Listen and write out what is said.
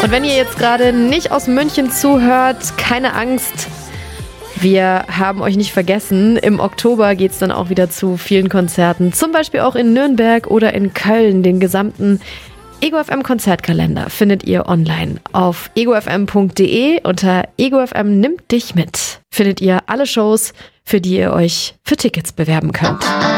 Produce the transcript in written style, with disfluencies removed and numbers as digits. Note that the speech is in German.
Und wenn ihr jetzt gerade nicht aus München zuhört, keine Angst. Wir haben euch nicht vergessen. Im Oktober geht es dann auch wieder zu vielen Konzerten. Zum Beispiel auch in Nürnberg oder in Köln. Den gesamten Ego FM Konzertkalender findet ihr online auf egofm.de. Unter Ego FM nimmt dich mit findet ihr alle Shows, für die ihr euch für Tickets bewerben könnt.